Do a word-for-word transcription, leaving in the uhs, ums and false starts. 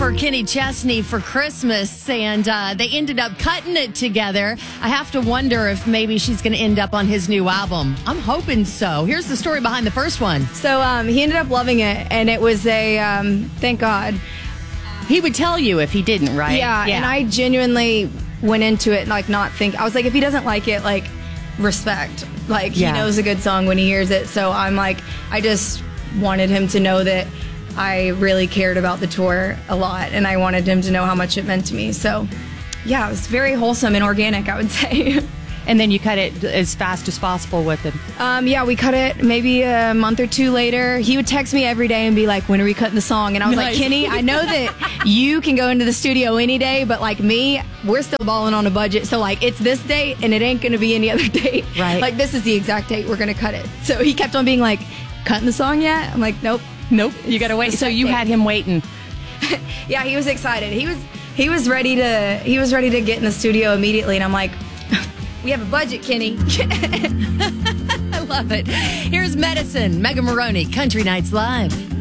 for Kenny Chesney for Christmas, and uh, they ended up cutting it together. I have to wonder if maybe she's going to end up on his new album. I'm hoping so. Here's the story behind the first one. So um, he ended up loving it, and it was a, um, thank God. He would tell you if he didn't, right? Yeah, yeah, and I genuinely went into it like not think. I was like, if he doesn't like it, like, respect. Like, yeah. He knows a good song when he hears it, so I'm like, I just wanted him to know that I really cared about the tour a lot, and I wanted him to know how much it meant to me. So, yeah, it was very wholesome and organic, I would say. And then you cut it as fast as possible with him. Um, yeah, we cut it maybe a month or two later. He would text me every day and be like, when are we cutting the song? And I was Nice. like, Kenny, I know that you can go into the studio any day, but like me, we're still balling on a budget. So like, it's this date and it ain't going to be any other date. Right. Like, this is the exact date we're going to cut it. So he kept on being like, cutting the song yet? I'm like, nope. Nope. You got to wait. So you had him waiting. Yeah, he was excited. He was he was ready to he was ready to get in the studio immediately, and I'm like, we have a budget, Kenny. I love it. Here's Medicine, Megan Maroney, Country Nights Live.